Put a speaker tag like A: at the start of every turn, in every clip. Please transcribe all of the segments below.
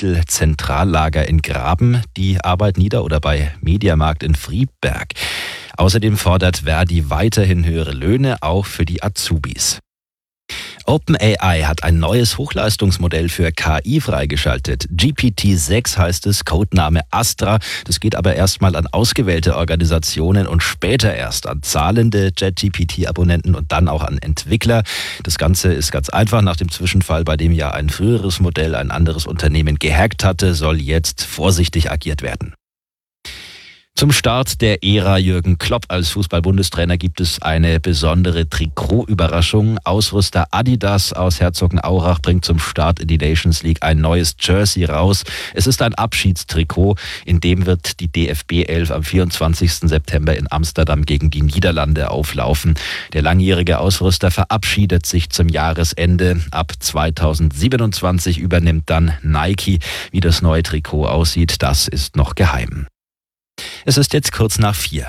A: Lebensmittelzentrallager in Graben die Arbeit nieder oder bei Mediamarkt in Friedberg. Außerdem fordert Verdi weiterhin höhere Löhne, auch für die Azubis. OpenAI hat ein neues Hochleistungsmodell für KI freigeschaltet. GPT-6 heißt es, Codename Astra. Das geht aber erstmal an ausgewählte Organisationen und später erst an zahlende ChatGPT-Abonnenten und dann auch an Entwickler. Das Ganze ist ganz einfach. Nach dem Zwischenfall, bei dem ja ein früheres Modell ein anderes Unternehmen gehackt hatte, soll jetzt vorsichtig agiert werden. Zum Start der Ära Jürgen Klopp als Fußball-Bundestrainer gibt es eine besondere Trikotüberraschung. Ausrüster Adidas aus Herzogenaurach bringt zum Start in die Nations League ein neues Jersey raus. Es ist ein Abschiedstrikot, in dem wird die DFB 11 am 24. September in Amsterdam gegen die Niederlande auflaufen. Der langjährige Ausrüster verabschiedet sich zum Jahresende. Ab 2027 übernimmt dann Nike. Wie das neue Trikot aussieht, das ist noch geheim. Es ist jetzt kurz nach 4.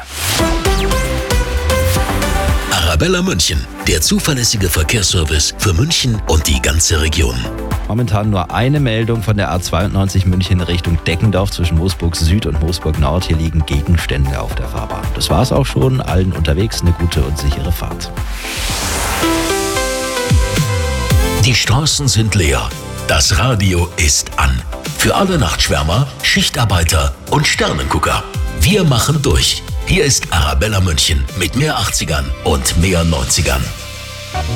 B: Arabella München, der zuverlässige Verkehrsservice für München und die ganze Region.
A: Momentan nur eine Meldung von der A92 München Richtung Deckendorf zwischen Moosburg Süd und Moosburg Nord. Hier liegen Gegenstände auf der Fahrbahn. Das war's auch schon. Allen unterwegs eine gute und sichere Fahrt.
B: Die Straßen sind leer. Das Radio ist an. Für alle Nachtschwärmer, Schichtarbeiter und Sternengucker. Wir machen durch. Hier ist Arabella München mit mehr 80ern und mehr 90ern.